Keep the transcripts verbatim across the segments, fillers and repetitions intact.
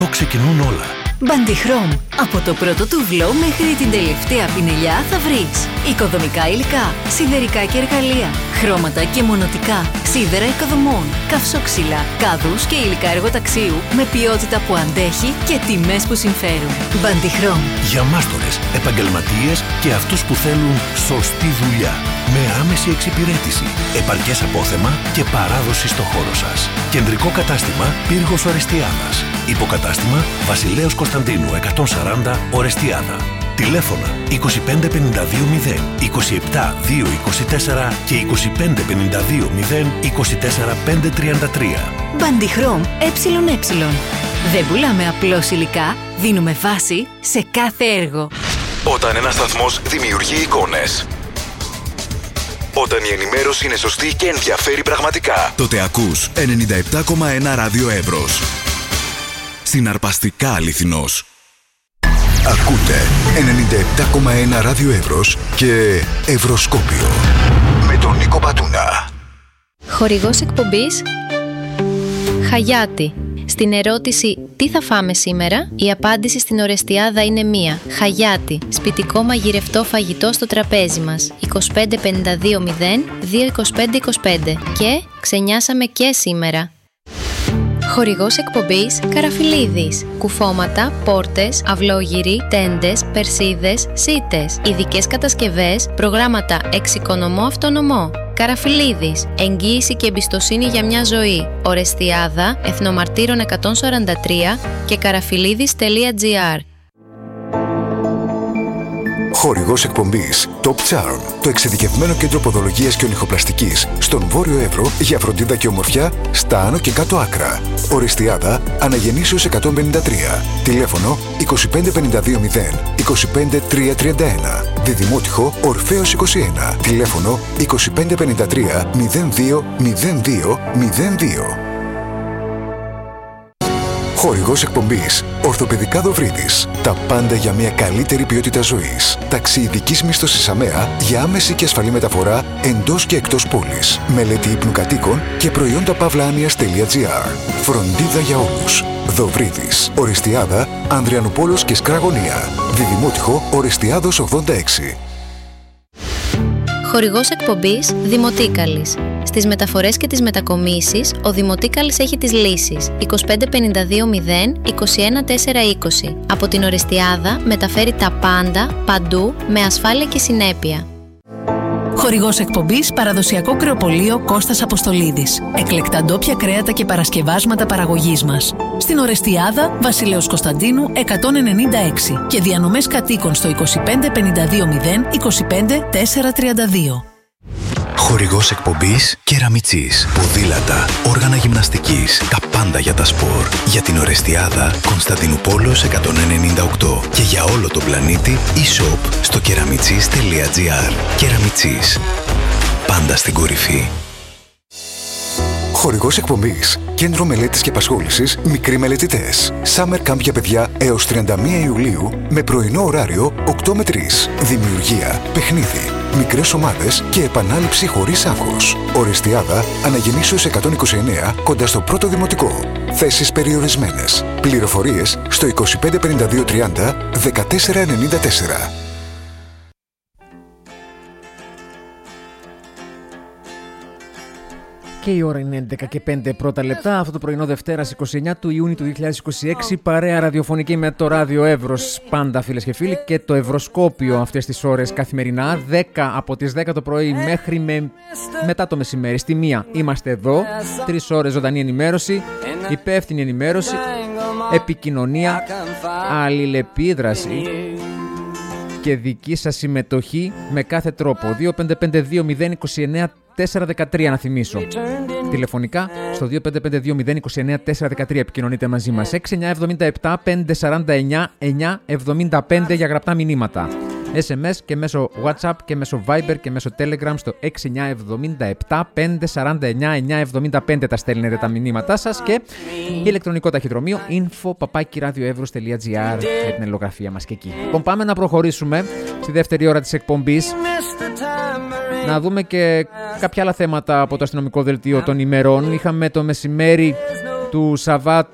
Ξεκινούν όλα. Μπαντιχρώμ. Από το πρώτο τουβλό μέχρι την τελευταία πινελιά θα βρεις οικοδομικά υλικά, σιδερικά και εργαλεία, χρώματα και μονοτικά, σίδερα οικοδομών, καυσόξυλα, κάδους και υλικά εργοταξίου με ποιότητα που αντέχει και τιμές που συμφέρουν. Μπαντιχρώμ. Για μάστορες, επαγγελματίες και αυτούς που θέλουν σωστή δουλειά. Με άμεση εξυπηρέτηση, επαρκές απόθεμα και παράδοση στο χώρο σας. Κεντρικό κατάστημα Πύργος Ορεστιάδας. Υποκατάστημα Βασιλέως Κωνσταντίνου εκατόν σαράντα Ορεστιάδα. Τηλέφωνα είκοσι πέντε πενήντα δύο μηδέν είκοσι επτά δύο είκοσι τέσσερα και είκοσι πέντε πενήντα δύο μηδέν είκοσι τέσσερα πέντε τριάντα τρία. Μπαντιχρώμ ΕΕ. Δεν πουλάμε απλώς υλικά, δίνουμε βάση σε κάθε έργο. Όταν ένας σταθμός δημιουργεί εικόνες, όταν η ενημέρωση είναι σωστή και ενδιαφέρει πραγματικά, τότε ακούς ενενήντα επτά κόμμα ένα Ράδιο Εύρος. Συναρπαστικά αληθινός. Ακούτε ενενήντα επτά κόμμα ένα Ράδιο Εύρος και Ευρωσκόπιο με τον Νίκο Πατούνα. Χορηγός εκπομπής Χαγιάτι. Στην ερώτηση «Τι θα φάμε σήμερα?», η απάντηση στην Ορεστιάδα είναι μία. Χαγιάτι. Σπιτικό μαγειρευτό φαγητό στο τραπέζι μας. είκοσι πέντε πενήντα δύο μηδέν δύο είκοσι πέντε είκοσι πέντε. Και ξενιάσαμε και σήμερα. Χορηγός εκπομπής Καραφιλίδης. Κουφώματα, πόρτες, αυλόγυροι, τέντες, περσίδες, σίτες. Ειδικές κατασκευές, προγράμματα εξοικονομώ αυτονομώ. Καραφιλίδης. Εγγύηση και εμπιστοσύνη για μια ζωή. Ορεστιάδα, Εθνομαρτύρων εκατόν σαράντα τρία και καραφιλίδης τελεία τζι άρ. Χορηγός εκπομπής Top Charm, το εξειδικευμένο κέντρο ποδολογίας και ονυχοπλαστικής στον Βόρειο Εύρο για φροντίδα και ομορφιά στα άνω και κάτω άκρα. Ορεστιάδα, Αναγεννήσεως εκατόν πενήντα τρία. Τηλέφωνο είκοσι πέντε πενήντα δύο μηδέν είκοσι πέντε τριακόσια τριάντα ένα. Διδημότυχο Ορφέως είκοσι ένα. Τηλέφωνο είκοσι πέντε πενήντα τρία μηδέν δύο μηδέν δύο μηδέν δύο. Χορηγός εκπομπής Ορθοπαιδικά Δοβρίδης. Τα πάντα για μια καλύτερη ποιότητα ζωής. Ταξί ειδικής μίσθωσης ΑΜΕΑ για άμεση και ασφαλή μεταφορά εντός και εκτός πόλης. Μελέτη ύπνου κατοίκων και προϊόντα παύλα-άνοιας τελεία τζι άρ. Φροντίδα για όλους. Δοβρίδης. Ορεστιάδα, Ανδριανούπολος και Σκραγωνία. Διδημότυχο Ορεστιάδος ογδόντα έξι. Χορηγός εκπομπής Δημοτίκαλης. Στις μεταφορές και τις μετακομίσεις, ο Δημοτίκαλης έχει τις λύσεις. είκοσι πέντε πενήντα δύο μηδέν είκοσι ένα τέσσερα είκοσι. Από την Ορεστιάδα μεταφέρει τα πάντα, παντού, με ασφάλεια και συνέπεια. Χορηγός εκπομπής Παραδοσιακό Κρεοπωλείο Κώστας Αποστολίδης. Εκλεκτά ντόπια κρέατα και παρασκευάσματα παραγωγής μας. Στην Ορεστιάδα, Βασιλέως Κωνσταντίνου εκατόν ενενήντα έξι και διανομές κατοίκων στο είκοσι πέντε πενήντα δύο μηδέν είκοσι πέντε τέσσερα τριάντα δύο. Χορηγός εκπομπής Κεραμιτσής. Ποδήλατα, όργανα γυμναστικής, τα πάντα για τα σπορ. Για την Ορεστιάδα, Κωνσταντινούπολος εκατόν ενενήντα οκτώ. Και για όλο τον πλανήτη, e-shop στο κεραμιτσής τελεία τζι άρ. Κεραμιτσής. Πάντα στην κορυφή. Χορηγός εκπομπής Κέντρο Μελέτης και Απασχόλησης Μικροί Μελετητές. Summer Camp για παιδιά έως τριάντα μία Ιουλίου με πρωινό ωράριο οκτώ με τρεις. Δημιουργία, παιχνίδι, μικρές ομάδες και επανάληψη χωρίς άγχος. Ορεστιάδα, Αναγεννήσεως εκατόν είκοσι εννέα κοντά στο πρώτο δημοτικό. Θέσεις περιορισμένες. Πληροφορίες στο είκοσι πέντε πενήντα δύο τριάντα δεκατέσσερα ενενήντα τέσσερα. Και η ώρα είναι έντεκα και πέντε πρώτα λεπτά. Αυτό το πρωινό Δευτέρας είκοσι εννέα του Ιούνιου του δύο χιλιάδες είκοσι έξι. Παρέα ραδιοφωνική με το Ράδιο Εύρος. Πάντα φίλες και φίλοι. Και το Ευρωσκόπιο αυτές τις ώρες καθημερινά. δέκα από τις δέκα το πρωί μέχρι με... μετά το μεσημέρι. Στη μία είμαστε εδώ. Τρεις ώρες ζωντανή ενημέρωση. Υπεύθυνη ενημέρωση. Επικοινωνία. Αλληλεπίδραση. Και δική σας συμμετοχή με κάθε τρόπο. δύο πέντε πέντε δύο μηδέν είκοσι εννέα τέσσερα δεκατρία να θυμίσω. Τηλεφωνικά στο δύο πέντε πέντε δύο μηδέν είκοσι εννέα τέσσερα δεκατρία επικοινωνείτε μαζί μας. έξι εννιά εβδομήντα επτά πεντακόσια σαράντα εννιά εννιακόσια εβδομήντα πέντε για γραπτά μηνύματα. ες εμ ες και μέσω WhatsApp και μέσω Viber και μέσω Telegram στο έξι εννιά εβδομήντα επτά πεντακόσια σαράντα εννιά εννιακόσια εβδομήντα πέντε τα στέλνετε τα μηνύματά σας και ηλεκτρονικό ταχυδρομείο info παπάκι radioevros τελεία τζι άρ για την ελλογραφία μας και εκεί. Λοιπόν, πάμε να προχωρήσουμε στη δεύτερη ώρα της εκπομπής. Να δούμε και κάποια άλλα θέματα από το αστυνομικό δελτίο των ημερών. Είχαμε το μεσημέρι του Σαββάτου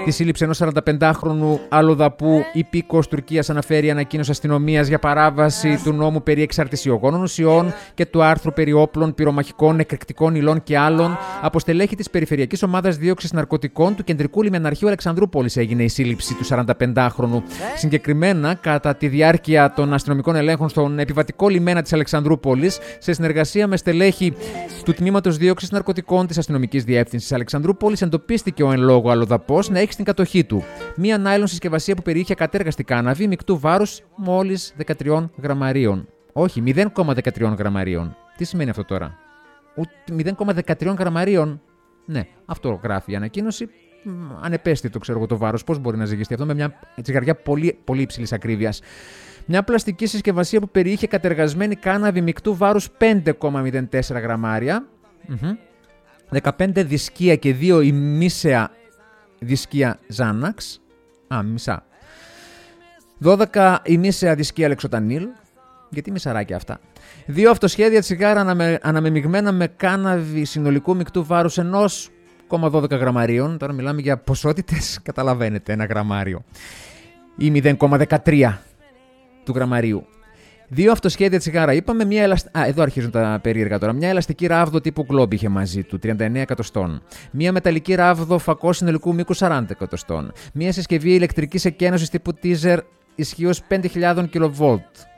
Τη σύλληψη ενός σαρανταπεντάχρονου αλλοδαπού υπήκοος Τουρκίας αναφέρει η ανακοίνωση αστυνομίας για παράβαση του νόμου περί εξαρτησιογόνων ουσιών και του άρθρου περί όπλων, πυρομαχικών, εκρηκτικών υλών και άλλων. Από στελέχη της Περιφερειακής Ομάδας Δίωξης Ναρκωτικών του Κεντρικού Λιμεναρχείου Αλεξανδρούπολης έγινε η σύλληψη του σαρανταπεντάχρονου. Συγκεκριμένα, κατά τη διάρκεια των αστυνομικών ελέγχων στον επιβατικό λιμένα της Αλεξανδρούπολης, σε συνεργασία με στελέχη του Τμήματος Δίωξης Ναρκωτικών της Αστυνομικής Διεύθυνσης Αλεξανδρούπολης, εντοπίστηκε ο εν λόγω αλλοδαπός να έχει στην κατοχή του μία νάιλον συσκευασία που περιείχε κατέργαστη κάναβη μεικτού βάρους μόλις δεκατρία γραμμαρίων. Όχι, μηδέν κόμμα δεκατρία γραμμαρίων. Τι σημαίνει αυτό τώρα? μηδέν κόμμα δεκατρία γραμμαρίων. Ναι, αυτό γράφει η ανακοίνωση. Ανεπαίσθητο, ξέρω εγώ, το βάρος. Πώς μπορεί να ζυγιστεί αυτό με μια τσιγαριά πολύ, πολύ υψηλής ακρίβειας? Μια πλαστική συσκευασία που περιείχε κατεργασμένη κάναβη μεικτού βάρους πέντε κόμμα μηδέν τέσσερα γραμμάρια. Mm-hmm. δεκαπέντε δισκία και δύο ημίσεα δισκία Ζάναξ. Α, μισά. δώδεκα ημίσεα δισκία Λεξοτανίλ. Γιατί μισαράκια αυτά. Δύο αυτοσχέδια τσιγάρα αναμε, αναμεμειγμένα με κάναβη συνολικού μεικτού βάρους ένα κόμμα δώδεκα γραμμαρίων. Τώρα μιλάμε για ποσότητες, καταλαβαίνετε, ένα γραμμάριο. Ή μηδέν κόμμα δεκατρία του γραμμαρίου. Δύο αυτοσχέδια τσιγάρα, είπαμε. Μια ελασ... Α, εδώ αρχίζουν τα περίεργα τώρα. Μια ελαστική ράβδο τύπου Globe είχε μαζί του, τριάντα εννέα εκατοστών. Μια μεταλλική ράβδο φακό συνολικού μήκους σαράντα εκατοστών. Μια συσκευή ηλεκτρικής εκένωσης τύπου Teaser ισχύως πέντε χιλιάδες κιλοβόλτ.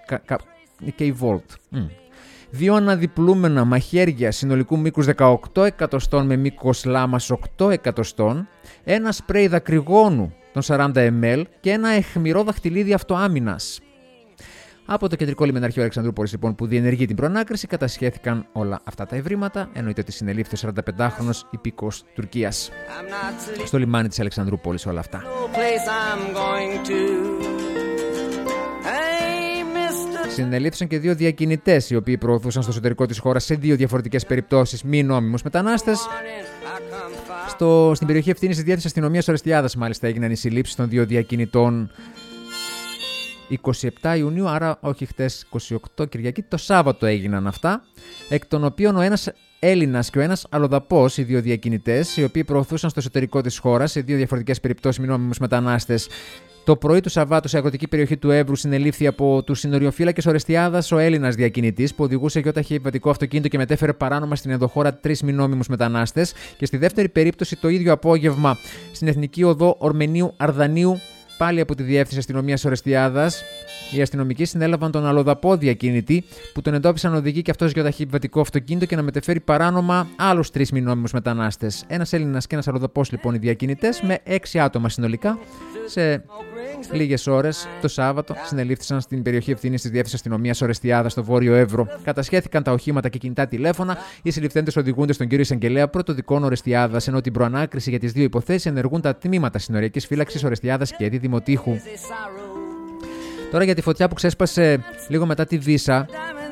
Mm. Δύο αναδιπλούμενα μαχαίρια συνολικού μήκους δεκαοκτώ εκατοστών με μήκος λάμας οκτώ εκατοστών. Ένα σπρέι δακρυγόνου των σαράντα μιλιλίτρων και ένα αιχμηρό δαχτυλίδι αυτοάμυνας. Από το Κεντρικό Λιμεναρχείο Αλεξανδρούπολης, λοιπόν, που διενεργεί την προανάκριση, κατασχέθηκαν όλα αυτά τα ευρήματα. Εννοείται ότι συνελήφθη ο σαρανταπεντάχρονος υπήκος Τουρκίας. Στο λιμάνι της Αλεξανδρούπολης όλα αυτά. Συνελήφθησαν και δύο διακινητές, οι οποίοι προωθούσαν στο εσωτερικό της χώρας σε δύο διαφορετικές περιπτώσεις μη νόμιμους μετανάστες. Στο, στην περιοχή ευθύνης της Διεύθυνσης Αστυνομίας Ορεστιάδας, μάλιστα, έγιναν οι συλλήψεις των δύο διακινητών είκοσι επτά Ιουνίου, άρα όχι χτες είκοσι οκτώ Κυριακή, το Σάββατο έγιναν αυτά, εκ των οποίων ο ένας Έλληνας και ο ένας αλλοδαπός, οι δύο διακινητές, οι οποίοι προωθούσαν στο εσωτερικό της χώρας σε δύο διαφορετικές περιπτώσεις μη νόμιμους μετανάστες. Το πρωί του Σαββάτου, σε αγροτική περιοχή του Εύρου, συνελήφθη από τους συνοριοφύλακες Ορεστιάδας ο Έλληνας διακινητής που οδηγούσε γιόταχη επιβατικό αυτοκίνητο και μετέφερε παράνομα στην ενδοχώρα τρεις μη νόμιμους μετανάστες. Και στη δεύτερη περίπτωση, το ίδιο απόγευμα, στην εθνική οδό Ορμενίου Αρδανίου, πάλι από τη Διεύθυνση Αστυνομίας Ορεστιάδας, οι αστυνομικοί συνέλαβαν τον αλλοδαπό διακινητή που τον εντόπισαν να οδηγεί και αυτός γιοταχή επιβατικό αυτοκίνητο και να μεταφέρει παράνομα άλλους τρεις μη νόμιμους μετανάστες. Ένας Έλληνας και ένας αλλοδαπός, λοιπόν, οι διακινητές, με έξι άτομα συνολικά. Σε λίγες ώρες το Σάββατο συνελήφθησαν στην περιοχή ευθύνης της Διεύθυνσης Αστυνομίας Ορεστιάδας στο Βόρειο Εύρο. Κατασχέθηκαν τα οχήματα και κινητά τηλέφωνα. Οι συλληφθέντες οδηγούνται στον κύριο Εισαγγελέα Πρωτοδικών Ορεστιάδας, ενώ την προανάκριση για τις δύο υποθέσεις ενεργούν τα τμήματα συνοριακής φύλαξης Ορεστιάδας και τη Δημοτήχου. Τώρα για τη φωτιά που ξέσπασε λίγο μετά τη Βύσσα.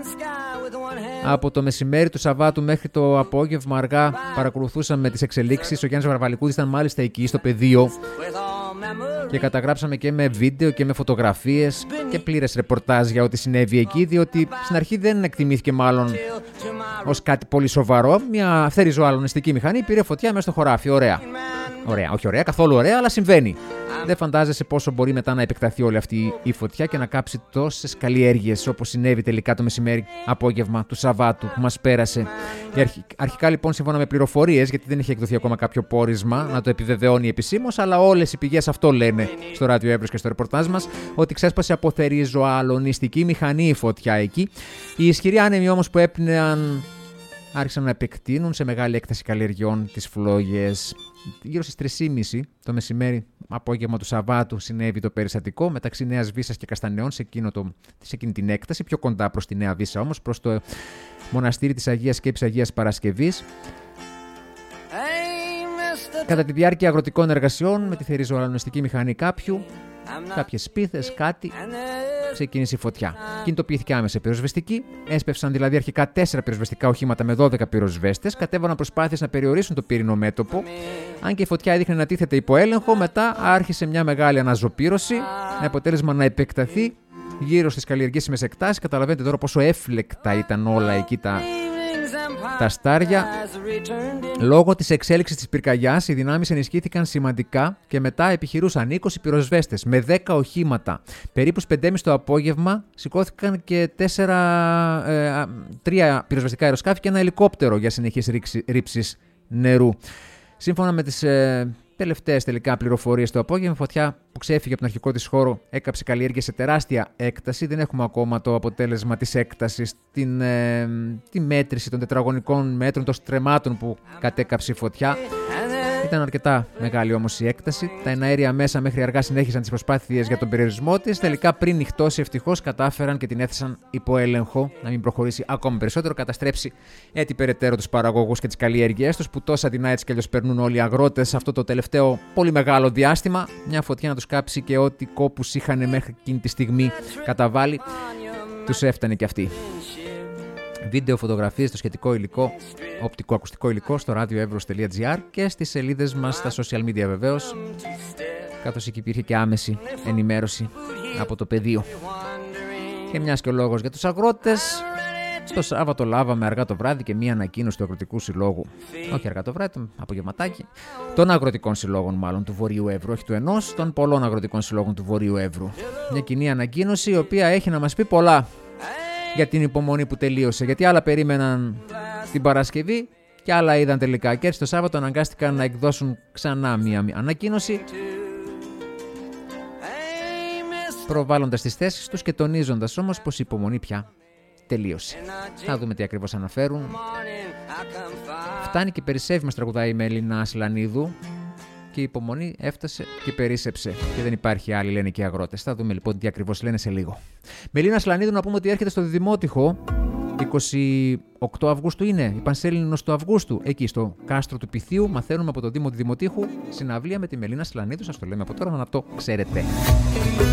Από το μεσημέρι του Σαββάτου μέχρι το απόγευμα αργά παρακολουθούσαμε τις εξελίξεις. Ο Γιάννης Βαρβαλικούδης ήταν μάλιστα εκεί στο πεδίο και καταγράψαμε και με βίντεο και με φωτογραφίες και πλήρες ρεπορτάζ για ό,τι συνέβη εκεί, διότι στην αρχή δεν εκτιμήθηκε μάλλον ως κάτι πολύ σοβαρό. Μια θερυζοαλωνιστική μηχανή πήρε φωτιά μέσα στο χωράφι. Ωραία. Ωραία, όχι ωραία, καθόλου ωραία, αλλά συμβαίνει. Δεν φαντάζεσαι πόσο μπορεί μετά να επεκταθεί όλη αυτή η φωτιά και να κάψει τόσες καλλιέργειες, όπως συνέβη τελικά το μεσημέρι απόγευμα του Σαββάτου που μας πέρασε. Αρχικά, λοιπόν, σύμφωνα με πληροφορίες, γιατί δεν είχε εκδοθεί ακόμα κάποιο πόρισμα να το επιβεβαιώνει επισήμως, αλλά όλες οι πηγές αυτό λένε στο Ράδιο Εύρος και στο ρεπορτάζ μας, ότι ξέσπασε από θερυζοαλωνιστική μηχανή η φωτιά εκεί. Οι ισχυροί άνεμοι όμως που έπνεαν άρχισαν να επεκτείνουν σε μεγάλη έκταση καλλιεργιών τις φλόγες. Γύρω στις τρεις και μισή το μεσημέρι, απόγευμα του Σαββάτου, συνέβη το περιστατικό μεταξύ Νέας Βύσσας και Καστανεών σε, το, σε εκείνη την έκταση, πιο κοντά προς τη Νέα Βύσσα όμως, προς το μοναστήρι της Αγίας Σκέψης Αγίας Παρασκευής. Κατά τη διάρκεια αγροτικών εργασιών με τη θερυζοαλωνιστική μηχανή κάποιου, κάποιες σπίθες, κάτι, ξεκίνησε η φωτιά. Κινητοποιήθηκε άμεσα πυροσβεστική. Έσπευσαν δηλαδή αρχικά τέσσερα πυροσβεστικά οχήματα με δώδεκα πυροσβέστες. Κατέβαναν προσπάθειες να περιορίσουν το πύρινο μέτωπο. Αν και η φωτιά έδειχνε να τίθεται υπό έλεγχο, μετά άρχισε μια μεγάλη αναζωπήρωση, με αποτέλεσμα να επεκταθεί γύρω στις καλλιεργήσιμες εκτάσεις. Καταλαβαίνετε τώρα πόσο έφλεκτα ήταν όλα εκεί τα τα στάρια. Λόγω της εξέλιξης της πυρκαγιάς, οι δυνάμεις ενισχύθηκαν σημαντικά και μετά επιχειρούσαν είκοσι πυροσβέστες με δέκα οχήματα. Περίπου στις πέντε και μισή το απόγευμα σηκώθηκαν και τέσσερα, ε, τρία πυροσβεστικά αεροσκάφη και ένα ελικόπτερο για συνεχείς ρήψεις νερού. Σύμφωνα με τις ε, τελευταίες τελικά πληροφορίες το απόγευμα, η φωτιά που ξέφυγε από τον αρχικό της χώρο έκαψε καλλιέργειες σε τεράστια έκταση. Δεν έχουμε ακόμα το αποτέλεσμα της έκτασης, την, ε, τη μέτρηση των τετραγωνικών μέτρων, των στρεμμάτων που κατέκαψε η φωτιά. Ήταν αρκετά μεγάλη όμως η έκταση. Τα εναέρια μέσα μέχρι αργά συνέχισαν τις προσπάθειες για τον περιορισμό της. Τελικά, πριν νυχτώσει, ευτυχώς κατάφεραν και την έθεσαν υπό έλεγχο, να μην προχωρήσει ακόμα περισσότερο, καταστρέψει έτσι περαιτέρω τους παραγωγούς και τις καλλιέργειές τους, που τόσα δεινά έτσι κι αλλιώς περνούν όλοι οι αγρότες αυτό το τελευταίο πολύ μεγάλο διάστημα. Μια φωτιά να τους κάψει και ό,τι κόπους είχαν μέχρι εκείνη τη στιγμή καταβάλει, τους έφτανε κι αυτοί. Βίντεο, φωτογραφίες, το σχετικό υλικό, οπτικοακουστικό υλικό στο radioevros τελεία gr και στις σελίδες μας στα social media βεβαίως, καθώς εκεί υπήρχε και άμεση ενημέρωση από το πεδίο. Και μιας και ο λόγος για τους αγρότες, το Σάββατο λάβαμε αργά το βράδυ και μία ανακοίνωση του Αγροτικού Συλλόγου. Όχι αργά το βράδυ, το απογευματάκι. Των Αγροτικών Συλλόγων, μάλλον του Βορείου Εύρου, όχι του ενός, των πολλών Αγροτικών Συλλόγων του Βορείου Εύρου. Μια κοινή ανακοίνωση η οποία έχει να μας πει πολλά για την υπομονή που τελείωσε. Γιατί άλλα περίμεναν την Παρασκευή και άλλα είδαν τελικά. Και έτσι το Σάββατο αναγκάστηκαν να εκδώσουν ξανά μία ανακοίνωση, προβάλλοντας τις θέσεις τους και τονίζοντας όμως πως η υπομονή πια τελείωσε. Θα δούμε τι ακριβώς αναφέρουν. Φτάνει και περισσεύει, μας τραγουδάει η Μελίνα Ασλανίδου. Και η υπομονή έφτασε και περίσσεψε. Και δεν υπάρχει άλλη, λένε και οι αγρότες. Θα δούμε λοιπόν τι ακριβώς λένε σε λίγο. Μελίνα Ασλανίδου, να πούμε ότι έρχεται στο Δημότυχο. είκοσι οκτώ Αυγούστου είναι, η Πανσέλινος του Αυγούστου. Εκεί στο κάστρο του Πυθίου, μαθαίνουμε από το Δήμο του Δημοτήχου συναυλία με τη Μελίνα Ασλανίδου. Σας το λέμε από τώρα να το ξέρετε.